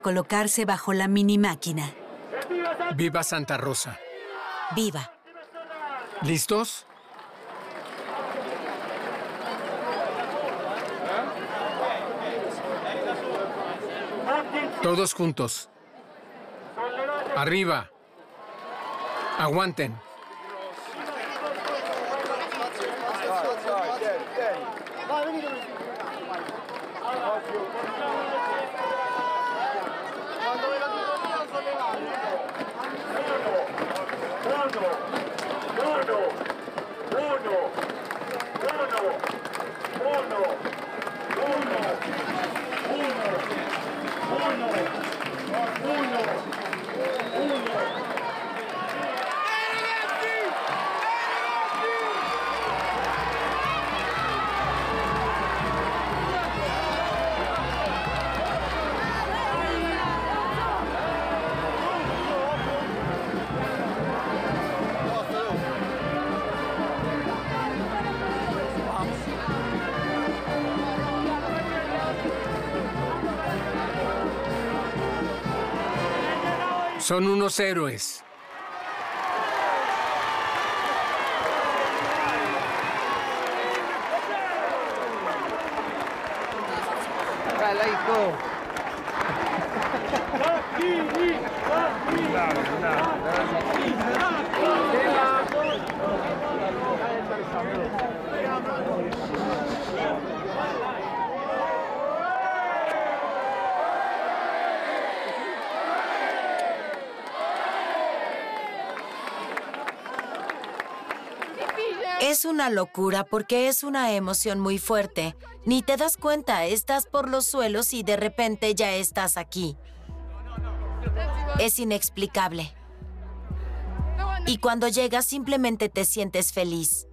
Colocarse bajo la mini máquina. Viva Santa Rosa. Viva. ¿Listos? Todos juntos. Arriba. Aguanten. Son unos héroes. Es una locura porque es una emoción muy fuerte. Ni te das cuenta, estás por los suelos y de repente ya estás aquí. Es inexplicable. Y cuando llegas simplemente te sientes feliz.